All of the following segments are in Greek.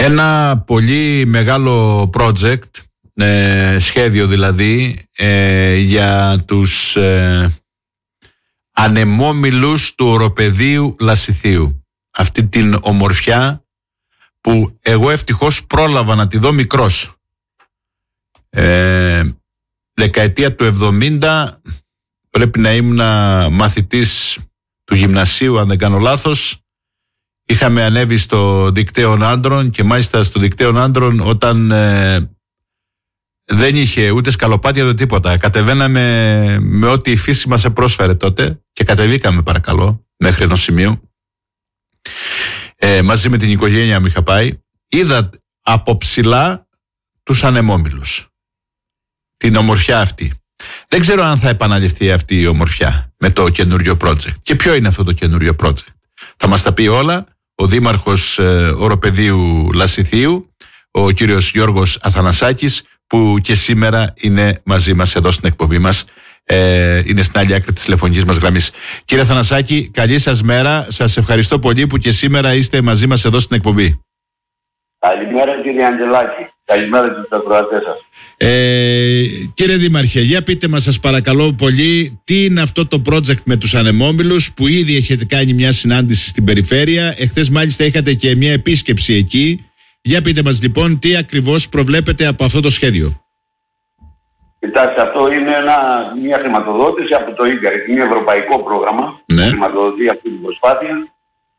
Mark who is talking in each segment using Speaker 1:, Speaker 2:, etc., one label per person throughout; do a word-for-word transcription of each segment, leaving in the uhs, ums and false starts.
Speaker 1: Ένα πολύ μεγάλο project, ε, σχέδιο δηλαδή, ε, για τους ε, ανεμόμυλους του οροπεδίου Λασιθίου. Αυτή την ομορφιά που εγώ ευτυχώς πρόλαβα να τη δω μικρός. Ε, δεκαετία του εβδομήντα, πρέπει να ήμουν μαθητής του γυμνασίου, αν δεν κάνω λάθος. Είχαμε ανέβει στο δικτύο άντρων και μάλιστα στο δικτύο άντρων όταν ε, δεν είχε ούτε σκαλοπάτια ούτε τίποτα. Κατεβαίναμε με ό,τι η φύση μας επρόσφερε τότε και κατεβήκαμε, παρακαλώ, μέχρι ενός σημείου. Ε, μαζί με την οικογένεια μου είχα πάει. Είδα από ψηλά τους ανεμόμυλους. Την ομορφιά αυτή. Δεν ξέρω αν θα επαναληφθεί αυτή η ομορφιά με το καινούριο project. Και ποιο είναι αυτό το καινούριο project? Θα μας τα πει όλα ο Δήμαρχος ε, Οροπεδίου Λασιθίου, ο κύριος Γιώργος Αθανασάκης, που και σήμερα είναι μαζί μας εδώ στην εκπομπή μας. Ε, είναι στην άλλη άκρη της τηλεφωνικής μας γραμμής. Κύριε Αθανασάκη, καλή σας μέρα. Σας ευχαριστώ πολύ που και σήμερα είστε μαζί μας εδώ στην εκπομπή.
Speaker 2: Καλημέρα κύριε Αντελάκη. Καλημέρα στους ακροατές σας.
Speaker 1: Ε, κύριε Δήμαρχε, για πείτε μας σας παρακαλώ πολύ, τι είναι αυτό το project με τους ανεμόμυλους που ήδη έχετε κάνει μια συνάντηση στην περιφέρεια. Εχθές μάλιστα είχατε και μια επίσκεψη εκεί. Για πείτε μας λοιπόν τι ακριβώς προβλέπετε από αυτό το σχέδιο.
Speaker 2: Κοιτάξτε, αυτό είναι ένα, μια χρηματοδότηση από το ΙΚΑΡ, είναι ένα ευρωπαϊκό πρόγραμμα, ναι, που χρηματοδοτεί αυτή την προσπάθεια.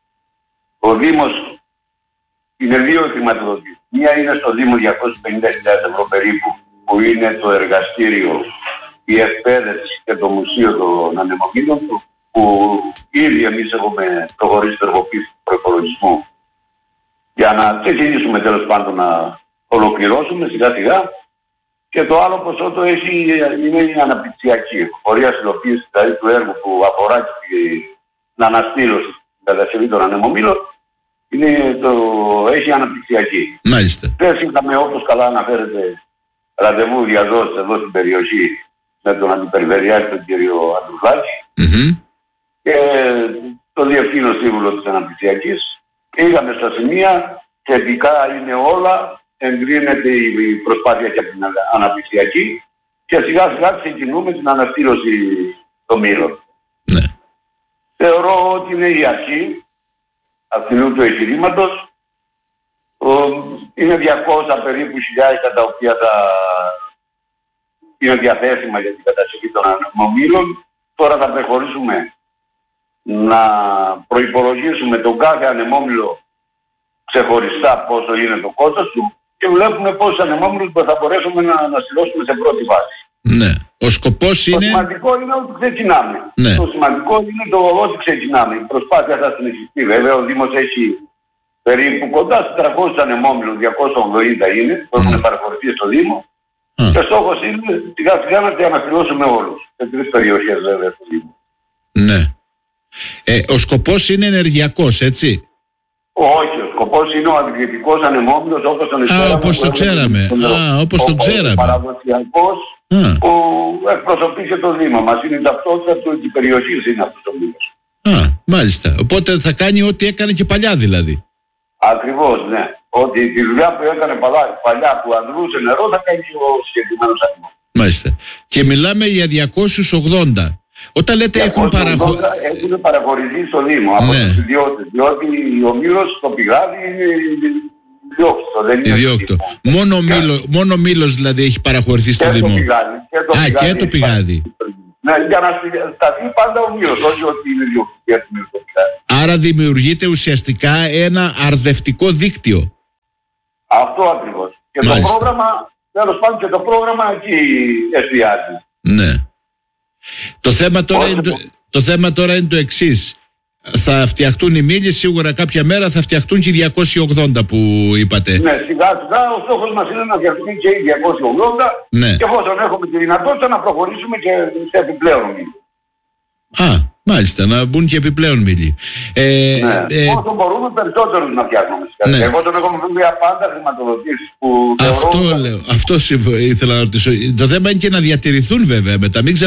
Speaker 2: Ο Δήμος είναι δύο χρηματοδοτήσεις. Μία είναι στο Δήμο διακόσιες πενήντα χιλιάδες ευρώ περίπου, που είναι το εργαστήριο, η εκπαίδευση και το μουσείο των ανεμομήλων, που ήδη εμείς έχουμε προχωρήσει την εργοποίηση του προϋπολογισμού για να ξεκινήσουμε τέλος πάντων να ολοκληρώσουμε σιγά σιγά. Και το άλλο ποσό το έχει, είναι η αναπτυξιακή πορεία υλοποίηση δηλαδή του έργου που αφορά την αναστήλωση, την κατασκευή των ανεμομήλων. Είναι το, έχει αναπτυξιακή.
Speaker 1: Μάλιστα.
Speaker 2: Χθες είχαμε, όπως καλά αναφέρεται, ραντεβού διαδόσεις εδώ στην περιοχή με τον Αντιπεριφερειάρχη, τον κύριο Αντρουλάκη, mm-hmm. και τον Διευθύνο Σύμβουλο της Αναπτυξιακής. Είχαμε στα σημεία, θετικά είναι όλα, εγκρίνεται η προσπάθεια για την αναπτυξιακή και σιγά σιγά ξεκινούμε την αναστήλωση των μήλων.
Speaker 1: Ναι.
Speaker 2: Θεωρώ ότι είναι η αρχή αυτού του εγχειρήματος. Είναι διακόσια περίπου χιλιάδες τα οποία θα είναι διαθέσιμα για την κατασκευή των ανεμομήλων. Τώρα θα προχωρήσουμε να προϋπολογίσουμε τον κάθε ανεμόμυλο ξεχωριστά πόσο είναι το κόστος του και βλέπουμε πόσους ανεμόμυλους θα μπορέσουμε να αναστηλώσουμε σε πρώτη βάση.
Speaker 1: Ναι. Ο σκοπός είναι...
Speaker 2: Το σημαντικό είναι ότι ξεκινάμε.
Speaker 1: Ναι.
Speaker 2: Το σημαντικό είναι το ότι ξεκινάμε. Η προσπάθεια θα συνεχιστεί. Βέβαια ο Δήμος έχει περίπου κοντά στους τριακόσιους ανεμόμυλους, διακόσιες ογδόντα είναι, που έχουν παραχωρηθεί στο Δήμο. Mm. Και στόχος είναι σιγά σιγά να τα αναστηλώσουμε όλους. Σε τρεις περιοχές βέβαια στο Δήμο.
Speaker 1: Ναι. Ε, ο σκοπός είναι ενεργειακός, έτσι?
Speaker 2: Όχι, ο σκοπός είναι ο αντιβιωτικός ανεμόμυλος όπως τον
Speaker 1: ξέραμε. Α, όπως το ξέραμε. Α, όπως το ξέραμε. Ο
Speaker 2: παραδοσιακός mm. που εκπροσωπεί και το Δήμο μας. Είναι η ταυτότητα του, της περιοχής είναι αυτός ο μήλος.
Speaker 1: Α, μάλιστα. Οπότε θα κάνει ό,τι έκανε και παλιά δηλαδή.
Speaker 2: Ακριβώς, ναι. Ότι τη δουλειά που έκανε παλιά που αντρούσε νερό θα κάνει και ο συγκεκριμένος ανεμόμυλος.
Speaker 1: Μάλιστα. Και μιλάμε για διακόσιους ογδόντα. Όταν λέτε έχουν παραχωρηθεί...
Speaker 2: Έχουν παραχωρηθεί στο Δήμο από ναι. τους ιδιώτες, διότι ο μήλος στο πηγάδι είναι ιδιόκτητο, δεν είναι
Speaker 1: ιδιόκτητο. Μόνο, μήλο, μόνο μήλος δηλαδή έχει παραχωρηθεί στο
Speaker 2: και
Speaker 1: Δήμο.
Speaker 2: Το πηγάδι, και το
Speaker 1: Α,
Speaker 2: πηγάδι.
Speaker 1: και το πηγάδι.
Speaker 2: Ναι, για να σταθεί πάντα ο μήλος, όχι ότι είναι ιδιόκτητο το πηγάδι.
Speaker 1: Άρα δημιουργείται ουσιαστικά ένα αρδευτικό δίκτυο.
Speaker 2: Αυτό ακριβώς. Και Μάλιστα. το πρόγραμμα, τέλος πάντων και το πρόγραμμα εκεί εστιάζει.
Speaker 1: Ναι. Το θέμα τώρα, είναι το, το θέμα τώρα είναι το εξής. Θα φτιαχτούν οι μήλοι, σίγουρα κάποια μέρα θα φτιαχτούν και οι διακόσιοι ογδόντα που είπατε.
Speaker 2: Ναι, σιγά σιγά ο στόχος μας είναι να φτιαχτούν και οι διακόσιοι ογδόντα ναι. και εφόσον έχουμε τη δυνατότητα να προχωρήσουμε και σε επιπλέον μήλοι.
Speaker 1: Α, μάλιστα, να μπουν και επιπλέον μήλοι. Ε,
Speaker 2: ναι,
Speaker 1: ε,
Speaker 2: όσο μπορούμε περισσότερους να φτιάχνουμε. Ναι. Εφόσον έχουμε βέβαια πάντα χρηματοδοτήσεις που
Speaker 1: αυτό
Speaker 2: θεωρώ...
Speaker 1: λέω, αυτό ήθελα να ρωτήσω. Το θέμα είναι και να διατηρηθούν βέβαια μετά, μην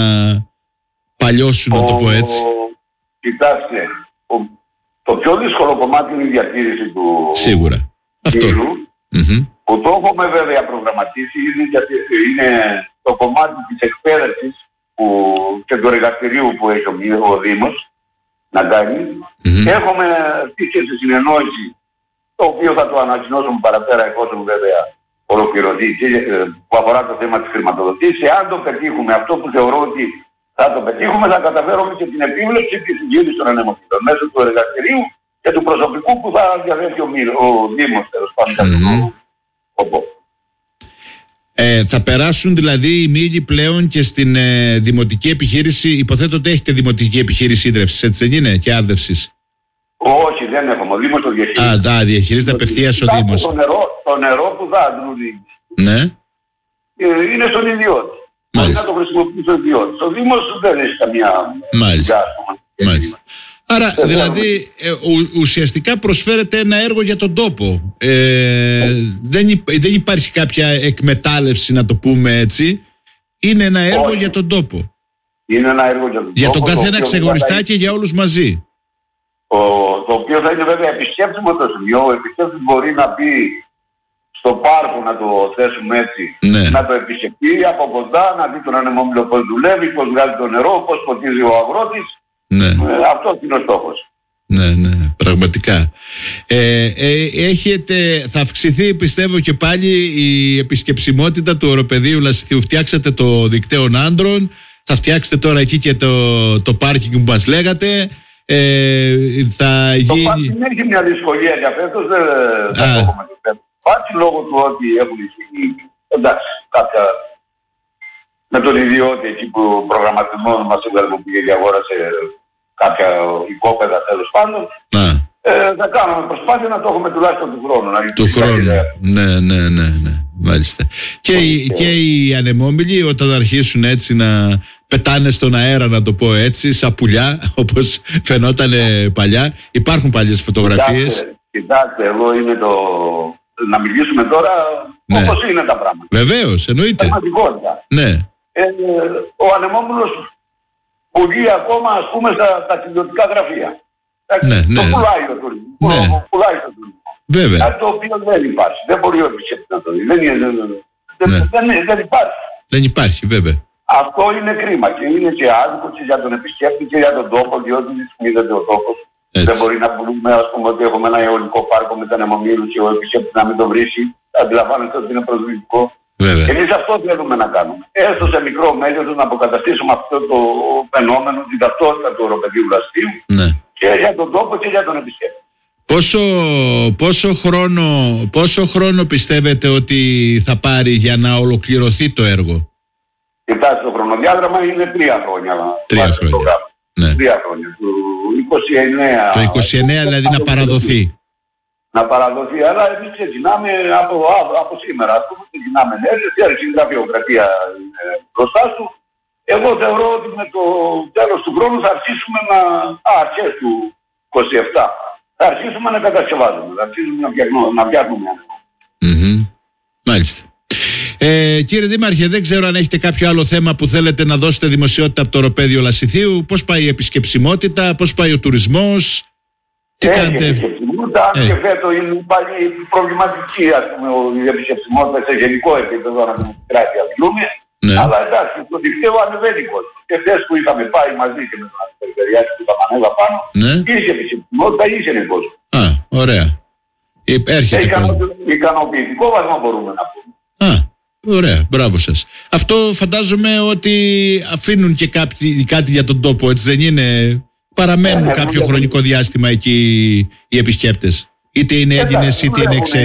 Speaker 1: ξαναπαλιώσουν, να το πω έτσι.
Speaker 2: Κοιτάξτε, ο, το πιο δύσκολο κομμάτι είναι η διατήρηση του...
Speaker 1: Σίγουρα. mm-hmm.
Speaker 2: που το έχουμε βέβαια προγραμματίσει, είναι, γιατί είναι το κομμάτι της εκπαίδευσης που, και του εργαστηρίου που έχει ο, ο Δήμος να κάνει. Mm-hmm. Έχουμε στήσει σε συνεννόηση, το οποίο θα το ανακοινώσουμε παραπέρα εφόσον βέβαια ολοκληρωθεί, που αφορά το θέμα της χρηματοδοτήσης. Εάν το πετύχουμε, αυτό που θεωρώ ότι θα το πετύχουμε, θα καταφέρουμε και την επίβλεψη και την συγκίνηση των ανεμοθήτων μέσω του εργαστηρίου και του προσωπικού που θα διαθέσει ο, ο Δήμος, τέλος πάντων, mm-hmm. το
Speaker 1: ε, θα περάσουν δηλαδή οι μήλοι πλέον και στην ε, δημοτική επιχείρηση. Υποθέτω ότι έχετε δημοτική επιχείρηση ίδρευσης, έτσι δεν είναι, και άρδευσης?
Speaker 2: Όχι, δεν έχουμε. Ο Δήμος το διαχειρίζεται.
Speaker 1: Α, διαχειρίζεται απευθείας ο Δήμος.
Speaker 2: Το νερό, το νερό που θα αντρούν,
Speaker 1: ναι.
Speaker 2: είναι στον ιδιώτη. Μάλιστα. Να το χρησιμοποιήσει ο ιδιώτης. Ο Δήμος δεν έχει καμία...
Speaker 1: Μάλιστα. Μάλιστα. Άρα, δεν δηλαδή, ε, ου, ουσιαστικά προσφέρεται ένα έργο για τον τόπο. Ε, δεν, υπ, δεν υπάρχει κάποια εκμετάλλευση, να το πούμε έτσι. Είναι ένα έργο Όχι. για τον τόπο.
Speaker 2: Είναι ένα έργο για τον
Speaker 1: για
Speaker 2: τόπο.
Speaker 1: Για τον καθένα ξεχωριστά θα... και για όλους μαζί.
Speaker 2: Το, το οποίο θα είναι βέβαια επισκέψιμο το σημείο. Ο επισκέπτης μπορεί να μπει στο πάρκο, να το θέσουμε έτσι, ναι. να το επισκεφτεί από κοντά, να δει τον ανεμόμυλο πώς δουλεύει, πώς βγάζει το νερό, πώς ποτίζει ο αγρότης.
Speaker 1: Ναι.
Speaker 2: Ε, αυτό είναι ο στόχος.
Speaker 1: Ναι, ναι, πραγματικά. Ε, ε, έχετε, θα αυξηθεί, πιστεύω, και πάλι η επισκεψιμότητα του οροπεδίου Λασιθίου. Φτιάξατε το δικτέων άντρων, θα φτιάξετε τώρα εκεί και το, το πάρκινγκ που μας λέγατε. Ε, θα
Speaker 2: το
Speaker 1: γίνει...
Speaker 2: πάρκινγκ έχει μια δυσκολία για φέτος, δεν θα το έχουμε το φέτος. Υπάρχει λόγω του ότι έχουν γίνει, εντάξει, κάποια... με τον ιδιώτη εκεί που ο προγραμματισμός μας έβγαλε που πήγε και αγόρασε κάποια οικόπεδα τέλος πάντων. Ε, θα κάνουμε προσπάθεια να το έχουμε τουλάχιστον του χρόνου. Να
Speaker 1: του χρόνου. Ναι, ναι, ναι, ναι. Μάλιστα. Και, οι, και οι ανεμόμυλοι όταν αρχίσουν έτσι να πετάνε στον αέρα, να το πω έτσι, σαν πουλιά, όπως φαινόταν παλιά. Υπάρχουν παλιές φωτογραφίες.
Speaker 2: Κοιτάξτε, κοιτάξτε, εγώ είναι το... να μιλήσουμε τώρα ναι. όπως είναι τα πράγματα.
Speaker 1: Βεβαίως, εννοείται.
Speaker 2: Πραγματικότητα.
Speaker 1: Ναι.
Speaker 2: Ε, ο ανεμόμυλος πουλεί ακόμα, ας πούμε, στα ταξιδιωτικά γραφεία.
Speaker 1: Ναι,
Speaker 2: το
Speaker 1: ναι.
Speaker 2: πουλάει ο τουρισμός.
Speaker 1: Ναι.
Speaker 2: Πουλάει το τουρισμό.
Speaker 1: Βέβαια.
Speaker 2: Κάτι το οποίο δεν υπάρχει. Δεν μπορεί ο επισκέπτης να το δει. Δεν, είναι, ναι. δεν, δεν, δεν υπάρχει.
Speaker 1: Δεν υπάρχει, βέβαια.
Speaker 2: Αυτό είναι κρίμα και είναι και άδικο και για τον επισκέπτη και για τον τόπο, διότι δυσμίζεται ο τόπος. Δεν μπορεί να πουλούμε, ας πούμε, ότι έχουμε ένα αιωλικό πάρκο με τα ανεμομήλους και ο επισκέπτης να μην το βρίσκει. Αντιλαμβάνεστε ότι είναι προσβλητικό. Εμείς αυτό θέλουμε να κάνουμε. Έστω σε μικρό μέγεθος να αποκαταστήσουμε αυτό το φαινόμενο, την ταυτότητα του οροπεδίου Λασιθίου
Speaker 1: ναι.
Speaker 2: και για τον τόπο και για τον επισκέπτη.
Speaker 1: Πόσο, πόσο, χρόνο, πόσο χρόνο πιστεύετε ότι θα πάρει για να ολοκληρωθεί το έργο?
Speaker 2: Κοιτάξτε, το χρονοδιάγραμμα είναι τρία χρόνια.
Speaker 1: Τρία χρόνια. Ναι.
Speaker 2: Τρία χρόνια. Το είκοσι εννέα.
Speaker 1: Το είκοσι εννέα δηλαδή να παραδοθεί.
Speaker 2: Να παραδοθεί, αλλά εμείς ξεκινάμε από, από σήμερα. Ας πούμε, ξεκινάμε νέες, η γραφειοκρατία μπροστά του. Εγώ θεωρώ ότι με το τέλος του χρόνου θα αρχίσουμε να... Α, αρχές του είκοσι επτά. Θα αρχίσουμε να κατασκευάζουμε, θα αρχίσουμε να φτιάχνουμε. Να φτιάχνουμε.
Speaker 1: Mm-hmm. Μάλιστα. Ε, κύριε Δήμαρχε, δεν ξέρω αν έχετε κάποιο άλλο θέμα που θέλετε να δώσετε δημοσιότητα από το οροπέδιο Λασιθίου. Πώς πάει η επισκεψιμότητα, πώς πάει ο τουρισμός, τι
Speaker 2: έχει
Speaker 1: κάνετε?
Speaker 2: Επισκεψιμότητα, αν και φέτο είναι πάλι προβληματική, ας πούμε, η επισκεψιμότητα σε γενικό επίπεδο, να την κράτη αγγλούμε. Ναι. Αλλά εντάξει, το δικτύο ανεβαίνει κόσμο. Και χθες που είχαμε πάει μαζί και με τον Περιφερειάρχη που είχαμε ανέβα πάνω, ναι. είχε επισκεψιμότητα, είχε κόσμο.
Speaker 1: Α, ωραία. Έρχεται
Speaker 2: σε ικανοποιητικό βαθμό μπορούμε να πούμε.
Speaker 1: Α, ωραία, μπράβο σας. Αυτό φαντάζομαι ότι αφήνουν και κάτι, κάτι για τον τόπο, έτσι δεν είναι? Παραμένουν ε, κάποιο ε, χρονικό διάστημα εκεί οι επισκέπτες. Είτε είναι Έλληνες είτε είναι ξένοι.